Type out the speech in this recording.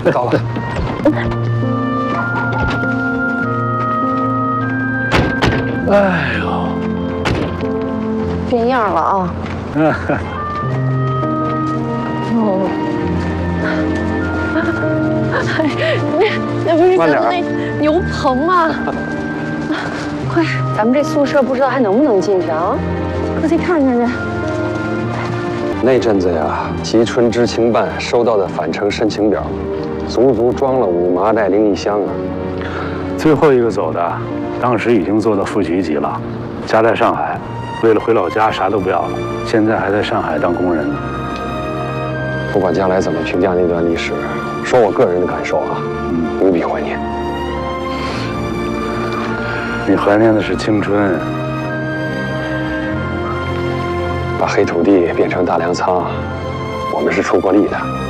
到了。 哎呦， 变样了啊！哦，那不是咱们那牛棚吗？快，咱们这宿舍不知道还能不能进去啊？快去看看去。 那阵子呀，吉春知青办收到的返程申请表，足足装了5麻袋灵异箱啊！ 最后一个走的，当时已经做到副局级了，家在上海，为了回老家啥都不要了，现在还在上海当工人呢。 不管将来怎么评价那段历史，说我个人的感受啊，无比怀念。 你怀念的是青春。 把黑土地变成大粮仓，我们是出过力的。